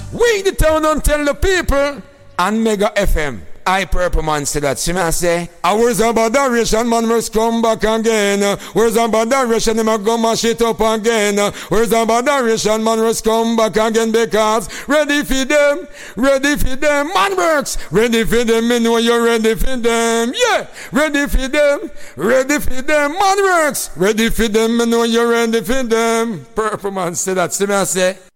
We the town and tell the people. And Mega FM. I Purple Man say that. See me I say, where's a bad direction, man must come back again. Where's a bad direction, him a go mash it up again. Where's a bad direction, man must come back again because ready for them, man works. Ready for them, me know you're ready for them. Yeah, ready for them, man works. Ready for them, me know you're ready for them. Purple Man say that. See me I say.